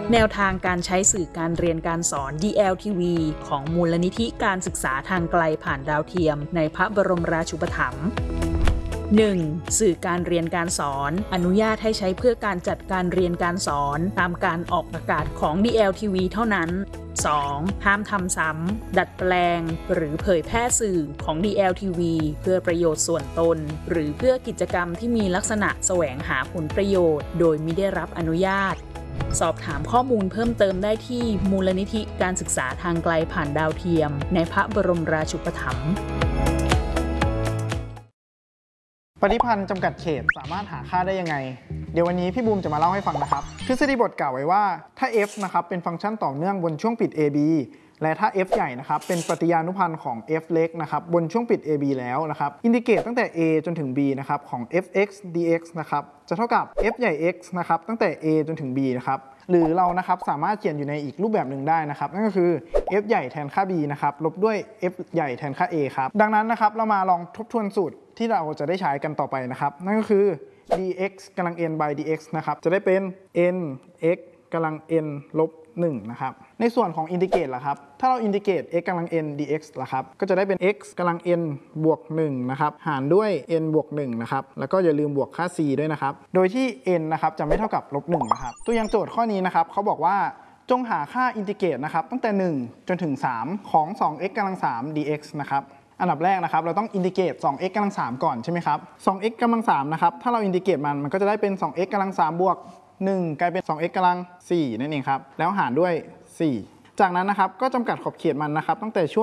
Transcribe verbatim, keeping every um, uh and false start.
แนวทางการใช้สื่อการเรียนการสอน ดี แอล ที วี ของมูลนิธิการศึกษาทางไกลผ่านดาวเทียมในพระบรมราชูปถัมภ์ หนึ่ง. สื่อการเรียนการสอนอนุญาตให้ใช้เพื่อการจัดการเรียนการสอนตามการออกอากาศของ ดี แอล ที วี เท่านั้น สอง. ห้ามทำซ้ำดัดแปลงหรือเผยแพร่สื่อของ ดี แอล ที วี เพื่อประโยชน์ส่วนตนหรือเพื่อกิจกรรมที่มีลักษณะแสวงหาผลประโยชน์โดยมิได้รับอนุญาตสอบถามข้อมูลเพิ่มเติมได้ที่มูลนิธิการศึกษาทางไกลผ่านดาวเทียมในพระบรมราชูปถัมภ์ปริพันธ์จำกัดเขตสามารถหาค่าได้ยังไงเดี๋ยววันนี้พี่บูมจะมาเล่าให้ฟังนะครับทฤษฎีบทกล่าวไว้ว่าถ้า f นะครับเป็นฟังก์ชันต่อเนื่องบนช่วงปิด a b และถ้า f ใหญ่นะครับเป็นปฏิญาณุพันธ์ของ f เล็กนะครับบนช่วงปิด a b แล้วนะครับอินทิเกรตตั้งแต่ a จนถึง b นะครับของ f(x) dx นะครับจะเท่ากับ f ใหญ่ x นะครับตั้งแต่ a จนถึง b นะครับหรือเรานะครับสามารถเขียนอยู่ในอีกรูปแบบหนึ่งได้นะครับนั่นก็คือ f ใหญ่แทนค่า b นะครับลบด้วย f ใหญ่แทนค่า a ครับดังนั้นนะครับเรามาลองทบทวนสูตรที่เราจะได้ใช้กันต่อไปนะครับนั่นก็คือ dx กำลัง n by dx นะครับจะได้เป็น n x กำลัง n ลบหนึ่งนะครับในส่วนของอินทิเกรตล่ะครับถ้าเราอินทิเกรต x กำลัง n dx ล่ะครับก็จะได้เป็น x กำลัง n บวกหนึ่งนะครับหารด้วย n บวกหนึ่งนะครับแล้วก็อย่าลืมบวกค่า c ด้วยนะครับโดยที่ n นะครับจะไม่เท่ากับลบหนึ่งนะครับตัวอย่างโจทย์ข้อนี้นะครับเขาบอกว่าจงหาค่าอินทิเกรตนะครับตั้งแต่หนึ่งจนถึงสามของ สอง x กำลัง สาม dx นะครับอันดับแรกนะครับเราต้องอินทิเกรต สอง x กำลัง สาม ก่อนใช่ไหมครับ สอง x กำลัง สามนะครับถ้าเราอินทิเกรตมันมันก็จะได้เป็น สอง x กำลัง สาม บวกหนึ่งกลายเป็น สอง x กำลัง สี่นั่นเองครับแล้วหารด้วยสี่จากนั้นนะครับก็จำกัดขอบเขตมันนะครับตั้งแต่ช่วง